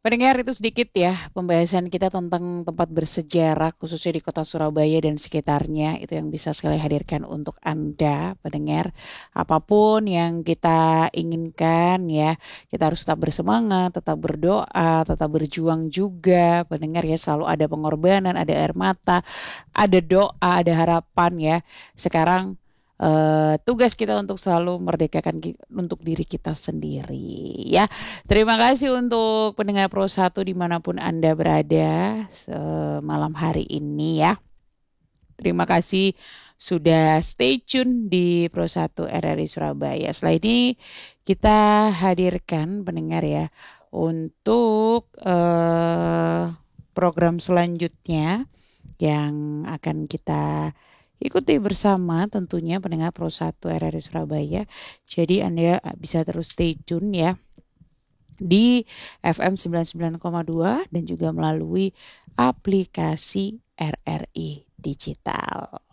Pendengar, itu sedikit ya pembahasan kita tentang tempat bersejarah khususnya di kota Surabaya dan sekitarnya, itu yang bisa sekali hadirkan untuk Anda pendengar. Apapun yang kita inginkan ya, kita harus tetap bersemangat, tetap berdoa, tetap berjuang juga pendengar ya, selalu ada pengorbanan, ada air mata, ada doa, ada harapan ya. Sekarang tugas kita untuk selalu merdekakan untuk diri kita sendiri ya. Terima kasih untuk pendengar Pro 1 dimanapun Anda berada malam hari ini ya. Terima kasih sudah stay tune di Pro 1 RRI Surabaya. Setelah ini kita hadirkan pendengar ya untuk program selanjutnya yang akan kita ikuti bersama tentunya pendengar Pro 1 RRI Surabaya. Jadi Anda bisa terus stay tune ya di FM 99,2 dan juga melalui aplikasi RRI Digital.